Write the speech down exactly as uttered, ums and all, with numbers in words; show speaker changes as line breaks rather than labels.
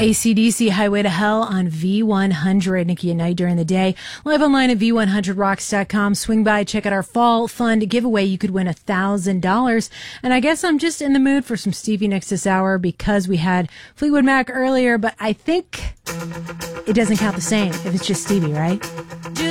A C D C Highway to Hell on V one hundred. Nikki at night during the day. Live online at V one hundred rocks dot com. Swing by, check out our fall fund giveaway. You could win a thousand dollars. And I guess I'm just in the mood for some Stevie Nicks this hour because we had Fleetwood Mac earlier, but I think it doesn't count the same if it's just Stevie, right?